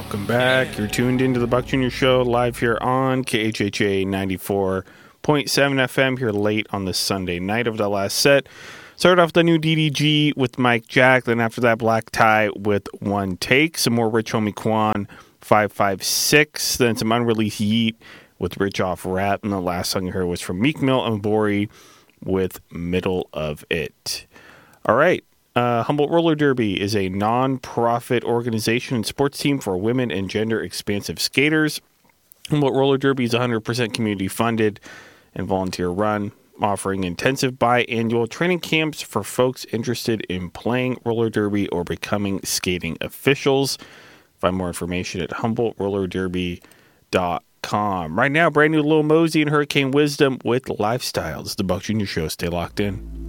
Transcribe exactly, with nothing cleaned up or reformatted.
Welcome back. You're tuned into the Buck Junior Show live here on K H H A ninety-four point seven F M here late on the Sunday night of the last set. Started off the new D D G with Mike Jack, then after that Black Tie with One Take, some more Rich Homie Quan, five five six, then some unreleased Yeet with Rich Off Rap, and the last song you heard was from Meek Mill and Bori with Middle of It. All right. Uh, Humboldt Roller Derby is a non-profit organization and sports team for women and gender-expansive skaters. Humboldt Roller Derby is one hundred percent community-funded and volunteer-run, offering intensive biannual training camps for folks interested in playing roller derby or becoming skating officials. Find more information at humboldt roller derby dot com. Right now, brand new Lil Mosey and Hurricane Wisdom with Lifestyle. This is the Buck Junior Show. Stay locked in.